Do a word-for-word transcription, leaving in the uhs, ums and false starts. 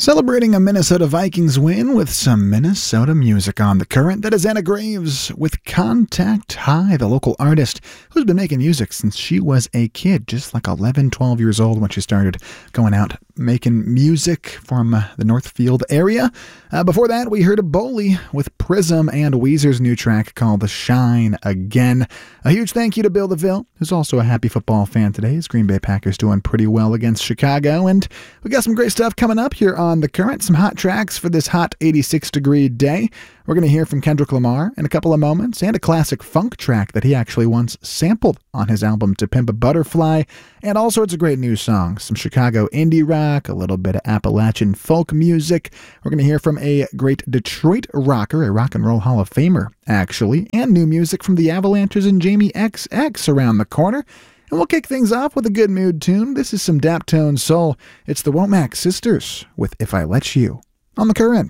Celebrating a Minnesota Vikings win with some Minnesota music on the current. That is Anna Graves with Contact High, the local artist who's been making music since she was a kid, just like eleven, twelve years old when she started going out making music from uh, the Northfield area. Uh, before that, we heard a Bowley with Prism and Weezer's new track called Shine Again. A huge thank you to Bill DeVille, who's also a happy football fan today. His Green Bay Packers doing pretty well against Chicago, and we got some great stuff coming up here on The Current, some hot tracks for this hot eighty-six degree day. We're going to hear from Kendrick Lamar in a couple of moments, and a classic funk track that he actually once sampled on his album To Pimp a Butterfly, and all sorts of great new songs, some Chicago indie rock, a little bit of Appalachian folk music. We're going to hear from a great Detroit rocker, a rock and roll Hall of Famer, actually, and new music from the Avalanches and Jamie X X around the corner. And we'll kick things off with a good mood tune. This is some Daptone Soul. It's the Womack Sisters with If I Let You on The Current.